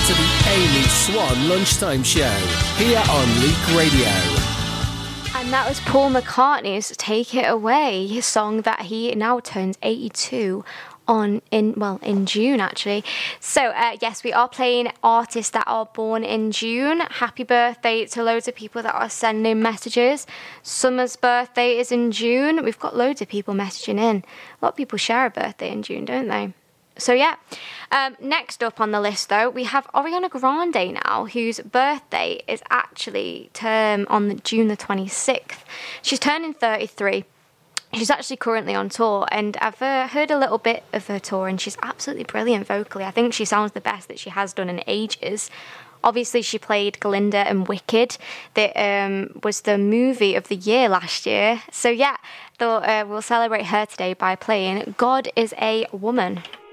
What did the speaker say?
to the Amy Swan Lunchtime Show, here on Leak Radio. And that was Paul McCartney's Take It Away, his song that he now turns 82 in June, actually. So, yes, we are playing artists that are born in June. Happy birthday to loads of people that are sending messages. Summer's birthday is in June. We've got loads of people messaging in. A lot of people share a birthday in June, don't they? So, yeah. Next up on the list, though, we have Ariana Grande now, whose birthday is actually on June the 26th. She's turning 33. She's actually currently on tour, and I've heard a little bit of her tour, and she's absolutely brilliant vocally. I think she sounds the best that she has done in ages. Obviously, she played Glinda in Wicked. That was the movie of the year last year. So, yeah, we'll celebrate her today by playing God is a Woman.